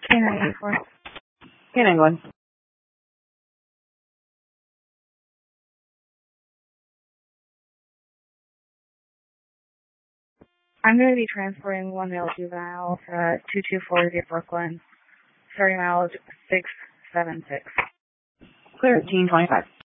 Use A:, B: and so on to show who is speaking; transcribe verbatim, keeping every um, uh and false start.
A: K nine eight four.
B: K nine one.
A: I'm going to be transporting one male juvenile to two two four zero Brooklyn, starting mileage six seven six.
B: Clear eighteen twenty-five.